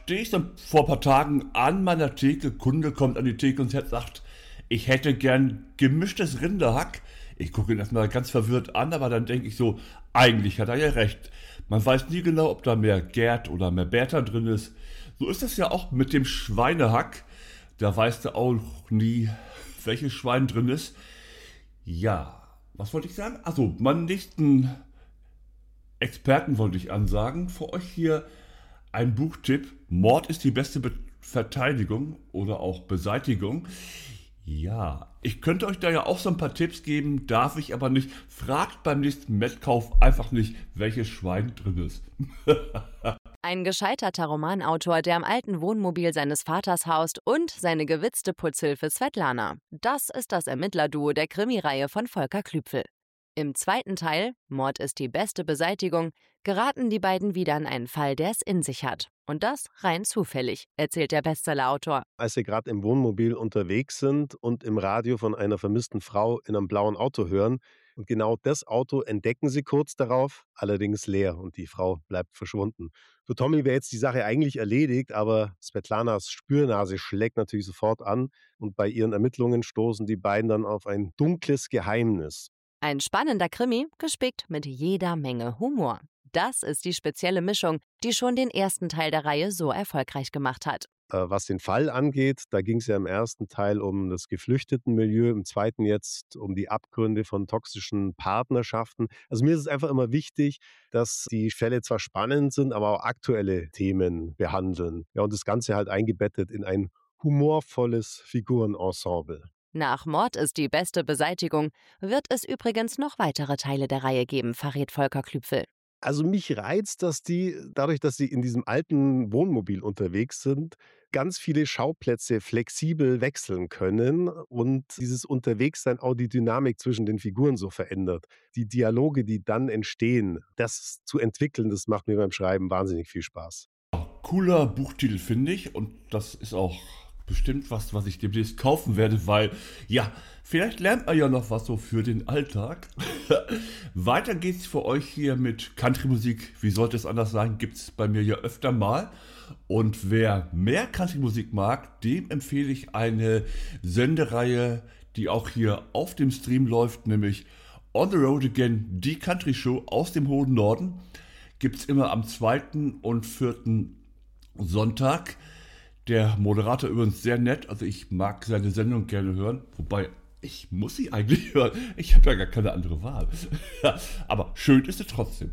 stehe ich dann vor ein paar Tagen an meiner Theke, Kunde kommt an die Theke und sagt, ich hätte gern gemischtes Rinderhack. Ich gucke ihn erstmal ganz verwirrt an, aber dann denke ich so, eigentlich hat er ja recht. Man weiß nie genau, ob da mehr Gärt oder mehr Bärter drin ist. So ist es ja auch mit dem Schweinehack. Da weißt du auch nie, welches Schwein drin ist. Ja, was wollte ich sagen? Achso, meinen nächsten Experten wollte ich ansagen. Für euch hier ein Buchtipp. Mord ist die beste Verteidigung oder auch Beseitigung. Ja, ich könnte euch da ja auch so ein paar Tipps geben, darf ich aber nicht. Fragt beim nächsten Mettkauf einfach nicht, welches Schwein drin ist. Ein gescheiterter Romanautor, der im alten Wohnmobil seines Vaters haust und seine gewitzte Putzhilfe Svetlana. Das ist das Ermittlerduo der Krimireihe von Volker Klüpfel. Im zweiten Teil, Mord ist die beste Beseitigung, geraten die beiden wieder in einen Fall, der es in sich hat. Und das rein zufällig, erzählt der Bestsellerautor. Als sie gerade im Wohnmobil unterwegs sind und im Radio von einer vermissten Frau in einem blauen Auto hören. Und genau das Auto entdecken sie kurz darauf, allerdings leer und die Frau bleibt verschwunden. Für Tommy wäre jetzt die Sache eigentlich erledigt, aber Svetlanas Spürnase schlägt natürlich sofort an und bei ihren Ermittlungen stoßen die beiden dann auf ein dunkles Geheimnis. Ein spannender Krimi, gespickt mit jeder Menge Humor. Das ist die spezielle Mischung, die schon den ersten Teil der Reihe so erfolgreich gemacht hat. Was den Fall angeht, da ging es ja im ersten Teil um das Geflüchtetenmilieu, im zweiten jetzt um die Abgründe von toxischen Partnerschaften. Also mir ist es einfach immer wichtig, dass die Fälle zwar spannend sind, aber auch aktuelle Themen behandeln. Ja, und das Ganze halt eingebettet in ein humorvolles Figurenensemble. Nach Mord ist die beste Beseitigung wird es übrigens noch weitere Teile der Reihe geben, verrät Volker Klüpfel. Also mich reizt, dass die, dadurch, dass sie in diesem alten Wohnmobil unterwegs sind, ganz viele Schauplätze flexibel wechseln können und dieses Unterwegssein auch die Dynamik zwischen den Figuren so verändert. Die Dialoge, die dann entstehen, das zu entwickeln, das macht mir beim Schreiben wahnsinnig viel Spaß. Cooler Buchtitel, finde ich. Und das ist auch bestimmt was ich demnächst kaufen werde, weil, ja, vielleicht lernt man ja noch was so für den Alltag. Weiter geht's für euch hier mit Country-Musik. Wie sollte es anders sein? Gibt's bei mir ja öfter mal. Und wer mehr Country-Musik mag, dem empfehle ich eine Sendereihe, die auch hier auf dem Stream läuft, nämlich On the Road Again, die Country-Show aus dem hohen Norden. Gibt's immer am 2. und 4. Sonntag. Der Moderator übrigens sehr nett, also ich mag seine Sendung gerne hören, wobei ich muss sie eigentlich hören, ich habe ja gar keine andere Wahl. Aber schön ist sie trotzdem.